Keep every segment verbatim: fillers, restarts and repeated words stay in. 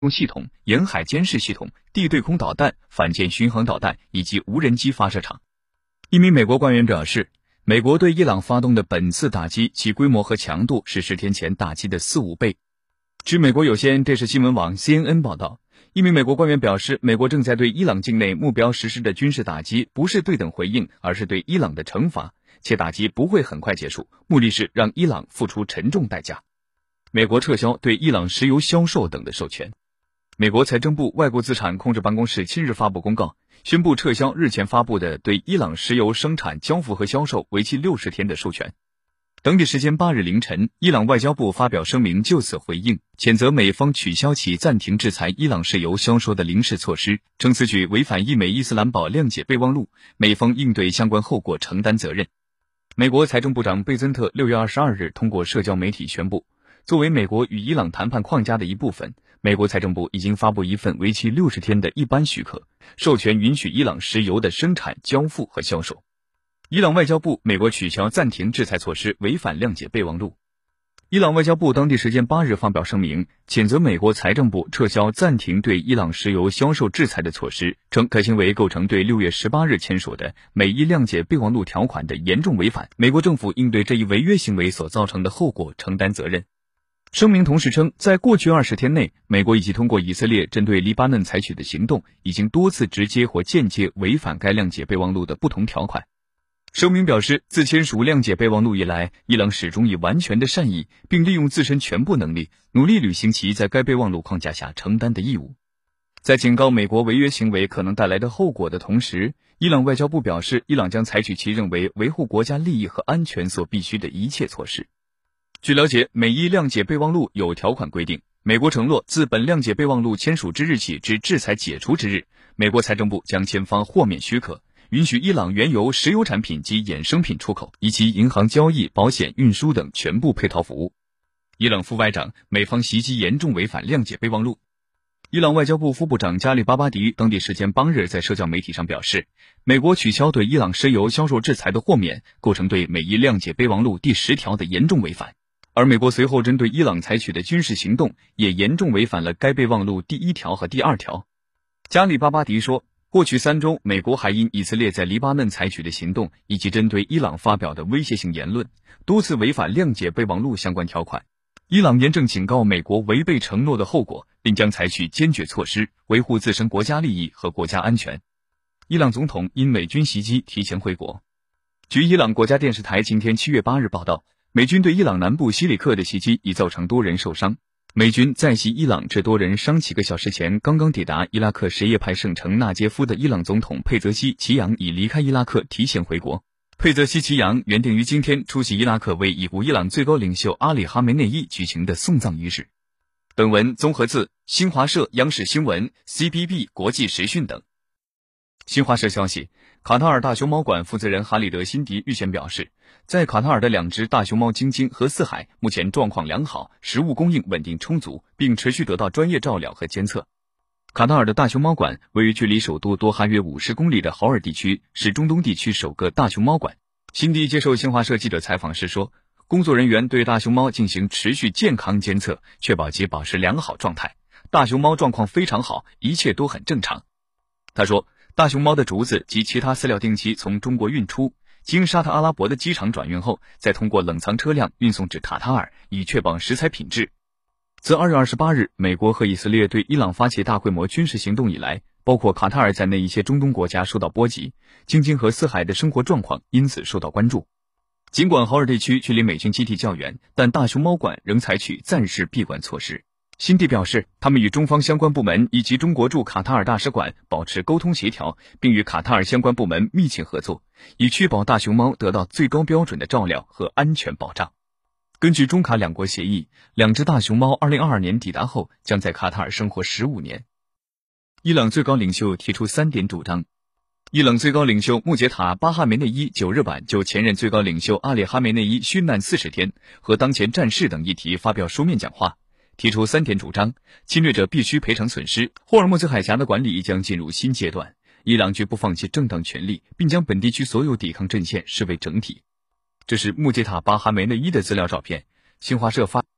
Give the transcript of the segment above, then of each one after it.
系统、沿海监视系统、地对空导弹、反舰巡航导弹以及无人机发射场。一名美国官员表示，美国对伊朗发动的本次打击，其规模和强度是十天前打击的四五倍。据美国有线电视新闻网 C N N 报道，一名美国官员表示，美国正在对伊朗境内目标实施的军事打击不是对等回应，而是对伊朗的惩罚，且打击不会很快结束，目的是让伊朗付出沉重代价。美国撤销对伊朗石油销售等的授权。美国财政部外国资产控制办公室七日发布公告，宣布撤销日前发布的对伊朗石油生产、交付和销售为期六十天的授权。当地时间八日凌晨，伊朗外交部发表声明就此回应，谴责美方取消其暂停制裁伊朗石油销售的临时措施，称此举违反伊美伊斯兰堡谅解备忘录，美方应对相关后果承担责任。美国财政部长贝森特六月二十二日通过社交媒体宣布，作为美国与伊朗谈判框架的一部分，美国财政部已经发布一份为期六十天的一般许可，授权允许伊朗石油的生产、交付和销售。伊朗外交部，美国取消暂停制裁措施违反谅解备忘录。伊朗外交部当地时间八日发表声明，谴责美国财政部撤销暂停对伊朗石油销售制裁的措施，称该行为构成对六月十八日签署的美伊谅解备忘录条款的严重违反，美国政府应对这一违约行为所造成的后果承担责任。声明同时称，在过去二十天内，美国已经通过以色列针对黎巴嫩采取的行动，已经多次直接或间接违反该谅解备忘录的不同条款。声明表示，自签署谅解备忘录以来，伊朗始终以完全的善意，并利用自身全部能力，努力履行其在该备忘录框架下承担的义务。在警告美国违约行为可能带来的后果的同时，伊朗外交部表示，伊朗将采取其认为维护国家利益和安全所必须的一切措施。据了解，美伊谅解备忘录有条款规定，美国承诺自本谅解备忘录签署之日起至制裁解除之日，美国财政部将签发豁免许可，允许伊朗原油、石油产品及衍生品出口，以及银行交易、保险、运输等全部配套服务。伊朗副外长，美方袭击严重违反谅解备忘录。伊朗外交部副部长加里巴巴迪当地时间八日在社交媒体上表示，美国取消对伊朗石油销售制裁的豁免，构成对美伊谅解备忘录第十条的严重违反，而美国随后针对伊朗采取的军事行动也严重违反了该备忘录第一条和第二条。加里巴巴迪说，过去三周，美国还因以色列在黎巴嫩采取的行动以及针对伊朗发表的威胁性言论，多次违反谅解备忘录相关条款。伊朗严正警告美国违背承诺的后果，并将采取坚决措施，维护自身国家利益和国家安全。伊朗总统因美军袭击提前回国。据伊朗国家电视台今天七月八日报道，美军对伊朗南部西里克的袭击已造成多人受伤。美军在袭伊朗致多人伤几个小时前刚刚抵达伊拉克什叶派圣城纳杰夫的伊朗总统佩泽西奇扬已离开伊拉克提前回国。佩泽西奇扬原定于今天出席伊拉克为已故伊朗最高领袖阿里哈梅内伊举行的送葬仪式。本文综合自新华社、央视新闻、C B B 国际时讯等。新华社消息，卡塔尔大熊猫馆负责人哈里德辛迪日前表示，在卡塔尔的两只大熊猫晶晶和四海目前状况良好，食物供应稳定充足，并持续得到专业照料和监测。卡塔尔的大熊猫馆位于距离首都多哈约五十公里的豪尔地区，是中东地区首个大熊猫馆。辛迪接受新华社记者采访时说，工作人员对大熊猫进行持续健康监测，确保其保持良好状态。大熊猫状况非常好，一切都很正常。他说，大熊猫的竹子及其他饲料定期从中国运出，经沙特阿拉伯的机场转运后，再通过冷藏车辆运送至卡塔尔，以确保食材品质。自二月二十八日美国和以色列对伊朗发起大规模军事行动以来，包括卡塔尔在内一些中东国家受到波及，晶晶和四海的生活状况因此受到关注。尽管豪尔地区距离美军基地较远，但大熊猫馆仍采取暂时闭馆措施。辛迪表示，他们与中方相关部门以及中国驻卡塔尔大使馆保持沟通协调，并与卡塔尔相关部门密切合作，以确保大熊猫得到最高标准的照料和安全保障。根据中卡两国协议，两只大熊猫二零二二年抵达后将在卡塔尔生活十五年。伊朗最高领袖提出三点主张。伊朗最高领袖穆杰塔·巴哈梅内伊九日晚就前任最高领袖阿里哈梅内伊殉难四十天和当前战事等议题发表书面讲话，提出三点主张：侵略者必须赔偿损失，霍尔木兹海峡的管理将进入新阶段，伊朗绝不放弃正当权利，并将本地区所有抵抗阵线视为整体。这是穆杰塔·巴哈梅内伊的资料照片。新华社发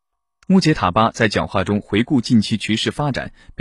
穆杰塔巴在讲话中回顾近期局势发展，